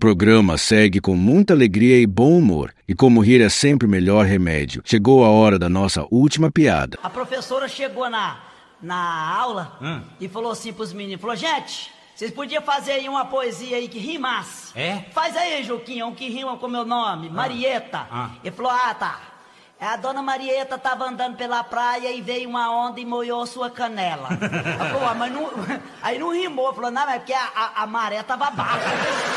programa segue com muita alegria e bom humor. E como rir é sempre o melhor remédio, chegou a hora da nossa última piada. A professora chegou na aula e falou assim pros meninos, falou, gente, vocês podiam fazer aí uma poesia aí que rimasse. É? Faz aí, Juquinha, um que rima com meu nome, Marieta. Ele falou, tá. A dona Marieta tava andando pela praia e veio uma onda e molhou sua canela. Ela falou, mas não, aí não rimou. Falou, não, é porque a maré tava baixa.